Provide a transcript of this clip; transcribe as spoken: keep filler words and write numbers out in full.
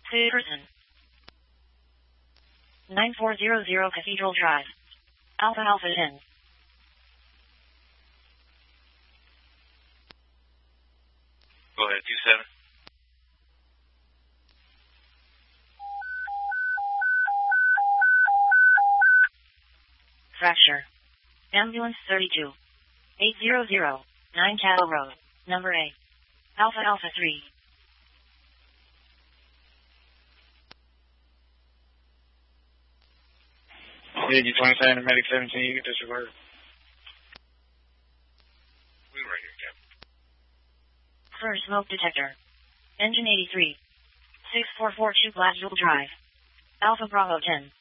Clear person. nine four zero zero Cathedral Drive. Alpha Alpha ten. Go ahead, two seven. Fracture. Ambulance thirty-two. eight zero zero, nine Cattle Road, number A. Alpha Alpha three. Yeah, you twenty-seven to Medic seventeen, you get this word. We're right here, Captain. First smoke detector. Engine eighty-three. six four four two Gladstone Drive. Alpha Bravo ten.